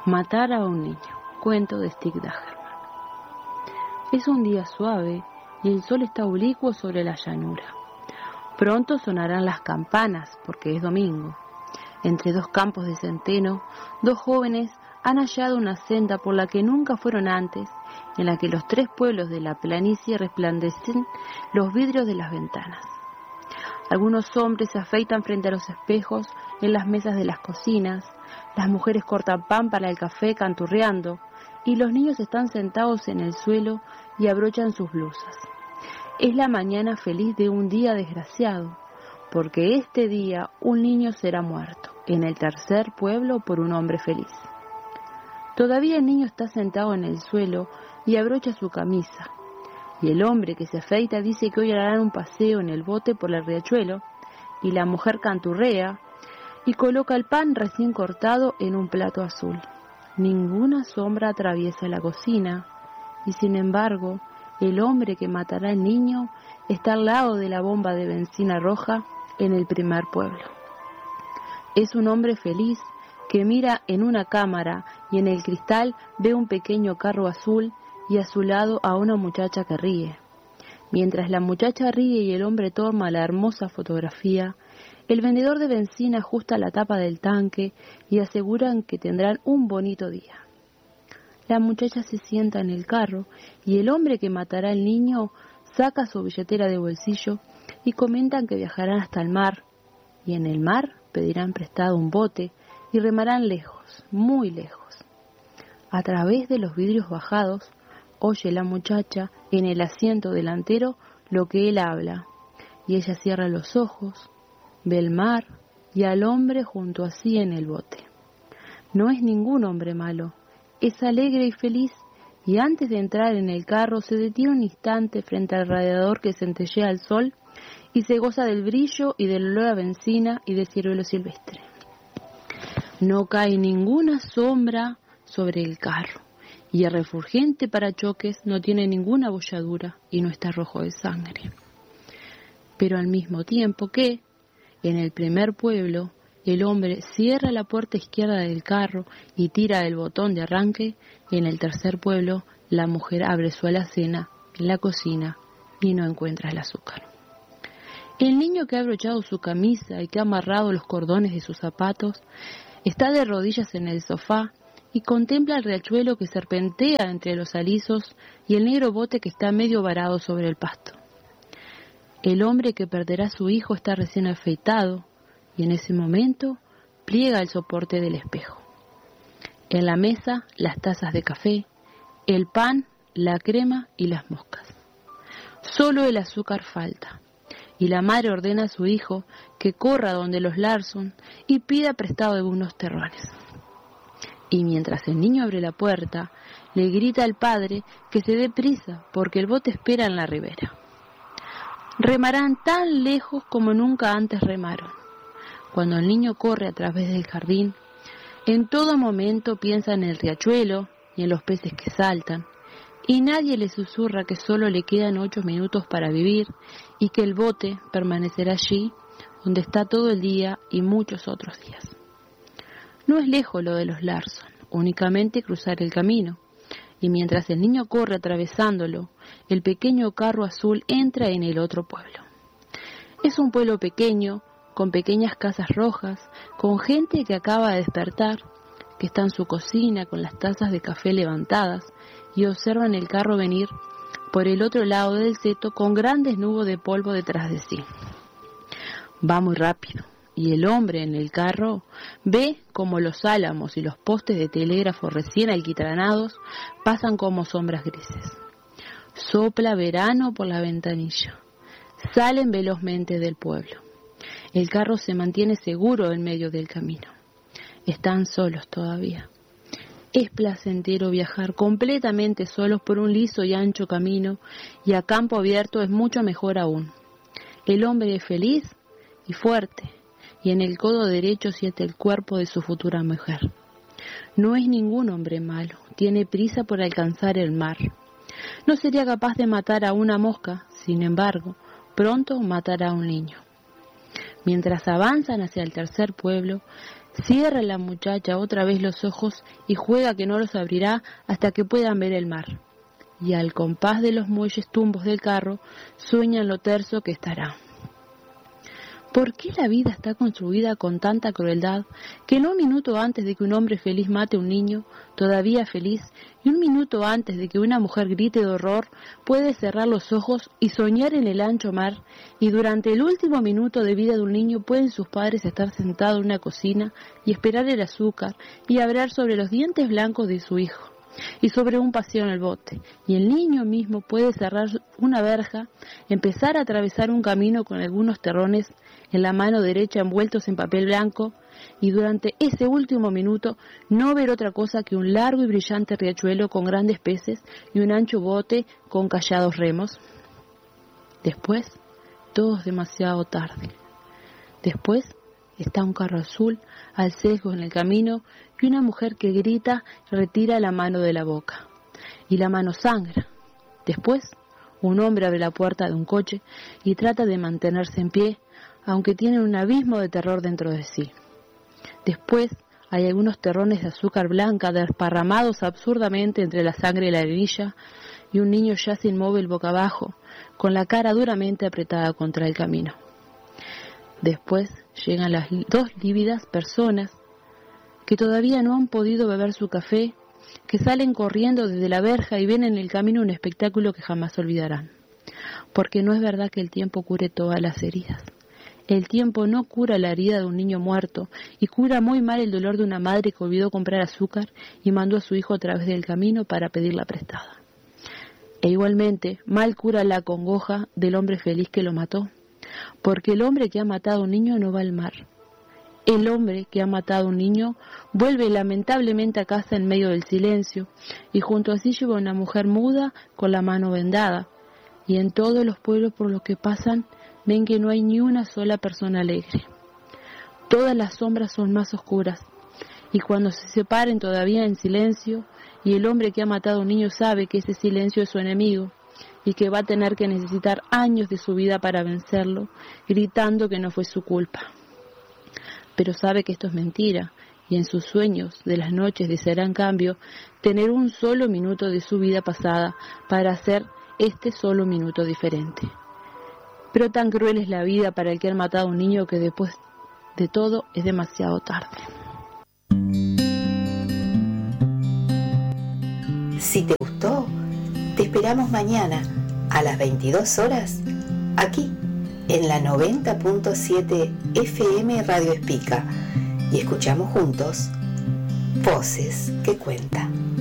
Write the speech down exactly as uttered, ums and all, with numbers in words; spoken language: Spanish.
Matar a un niño. Cuento de Stig Dagerman. Es un día suave y el sol está oblicuo sobre la llanura. Pronto sonarán las campanas porque es domingo. Entre dos campos de centeno, dos jóvenes han hallado una senda por la que nunca fueron antes, en la que los tres pueblos de la planicie resplandecen los vidrios de las ventanas. Algunos hombres se afeitan frente a los espejos en las mesas de las cocinas, las mujeres cortan pan para el café canturreando, y los niños están sentados en el suelo y abrochan sus blusas. Es la mañana feliz de un día desgraciado, porque este día un niño será muerto en el tercer pueblo por un hombre feliz. Todavía el niño está sentado en el suelo y abrocha su camisa, y el hombre que se afeita dice que hoy harán un paseo en el bote por el riachuelo, y la mujer canturrea y coloca el pan recién cortado en un plato azul. Ninguna sombra atraviesa la cocina, y sin embargo, el hombre que matará al niño está al lado de la bomba de benzina roja en el primer pueblo. Es un hombre feliz que mira en una cámara y en el cristal ve un pequeño carro azul y a su lado a una muchacha que ríe. Mientras la muchacha ríe y el hombre toma la hermosa fotografía, el vendedor de benzina ajusta la tapa del tanque y aseguran que tendrán un bonito día. La muchacha se sienta en el carro y el hombre que matará al niño saca su billetera de bolsillo y comentan que viajarán hasta el mar, y en el mar pedirán prestado un bote y remarán lejos, muy lejos. A través de los vidrios bajados, oye la muchacha en el asiento delantero lo que él habla, y ella cierra los ojos, ve el mar y al hombre junto a sí en el bote. No es ningún hombre malo, es alegre y feliz, y antes de entrar en el carro se detiene un instante frente al radiador que centellea al sol y se goza del brillo y del olor a benzina y de ciruelo silvestre. No cae ninguna sombra sobre el carro, y el refulgente parachoques no tiene ninguna abolladura y no está rojo de sangre. Pero al mismo tiempo que, en el primer pueblo, el hombre cierra la puerta izquierda del carro y tira el botón de arranque, y en el tercer pueblo, la mujer abre su alacena en la cocina y no encuentra el azúcar. El niño que ha abrochado su camisa y que ha amarrado los cordones de sus zapatos está de rodillas en el sofá y contempla el riachuelo que serpentea entre los alisos y el negro bote que está medio varado sobre el pasto. El hombre que perderá a su hijo está recién afeitado y en ese momento pliega el soporte del espejo. En la mesa, las tazas de café, el pan, la crema y las moscas. Solo el azúcar falta, y la madre ordena a su hijo que corra donde los Larson y pida prestado algunos terrones. Y mientras el niño abre la puerta, le grita al padre que se dé prisa porque el bote espera en la ribera. Remarán tan lejos como nunca antes remaron. Cuando el niño corre a través del jardín, en todo momento piensa en el riachuelo y en los peces que saltan, y nadie le susurra que solo le quedan ocho minutos para vivir y que el bote permanecerá allí donde está todo el día y muchos otros días. No es lejos lo de los Larson, únicamente cruzar el camino, y mientras el niño corre atravesándolo, el pequeño carro azul entra en el otro pueblo. Es un pueblo pequeño, con pequeñas casas rojas, con gente que acaba de despertar, que está en su cocina con las tazas de café levantadas y observan el carro venir por el otro lado del seto con grandes nubes de polvo detrás de sí. Va muy rápido, y el hombre en el carro ve como los álamos y los postes de telégrafo recién alquitranados pasan como sombras grises. Sopla verano por la ventanilla. Salen velozmente del pueblo. El carro se mantiene seguro en medio del camino. Están solos todavía. Es placentero viajar completamente solos por un liso y ancho camino, y a campo abierto es mucho mejor aún. El hombre es feliz y fuerte, y en el codo derecho siente el cuerpo de su futura mujer. No es ningún hombre malo, tiene prisa por alcanzar el mar. No sería capaz de matar a una mosca, sin embargo, pronto matará a un niño. Mientras avanzan hacia el tercer pueblo, Cierra la muchacha otra vez los ojos y juega que no los abrirá hasta que puedan ver el mar. Y al compás de los muelles tumbos del carro, sueñan lo terso que estará. ¿Por qué la vida está construida con tanta crueldad que no un minuto antes de que un hombre feliz mate a un niño, todavía feliz, y un minuto antes de que una mujer grite de horror, puede cerrar los ojos y soñar en el ancho mar, y durante el último minuto de vida de un niño pueden sus padres estar sentados en una cocina y esperar el azúcar y hablar sobre los dientes blancos de su hijo y sobre un paseo en el bote, y el niño mismo puede cerrar una verja, empezar a atravesar un camino con algunos terrones en la mano derecha envueltos en papel blanco, y durante ese último minuto no ver otra cosa que un largo y brillante riachuelo con grandes peces y un ancho bote con callados remos. Después, todo es demasiado tarde. Después está un carro azul al sesgo en el camino y una mujer que grita retira la mano de la boca. Y la mano sangra. Después, un hombre abre la puerta de un coche y trata de mantenerse en pie, aunque tiene un abismo de terror dentro de sí. Después, hay algunos terrones de azúcar blanca desparramados absurdamente entre la sangre y la arenilla, y un niño yace inmóvil boca abajo, con la cara duramente apretada contra el camino. Después llegan las dos lívidas personas que todavía no han podido beber su café, que salen corriendo desde la verja y ven en el camino un espectáculo que jamás olvidarán. Porque no es verdad que el tiempo cure todas las heridas. El tiempo no cura la herida de un niño muerto y cura muy mal el dolor de una madre que olvidó comprar azúcar y mandó a su hijo a través del camino para pedirla prestada. E igualmente, mal cura la congoja del hombre feliz que lo mató. Porque el hombre que ha matado a un niño no va al mar. El hombre que ha matado a un niño vuelve lamentablemente a casa en medio del silencio, y junto a sí lleva una mujer muda con la mano vendada, y en todos los pueblos por los que pasan ven que no hay ni una sola persona alegre. Todas las sombras son más oscuras, y cuando se separen todavía en silencio, y el hombre que ha matado a un niño sabe que ese silencio es su enemigo, y que va a tener que necesitar años de su vida para vencerlo, gritando que no fue su culpa. Pero sabe que esto es mentira, y en sus sueños de las noches deseará en cambio tener un solo minuto de su vida pasada para hacer este solo minuto diferente. Pero tan cruel es la vida para el que ha matado a un niño que después de todo es demasiado tarde. Si te gustó, te esperamos mañana a las veintidós horas, aquí en la noventa punto siete F M Radio Espica, y escuchamos juntos Voces que Cuentan.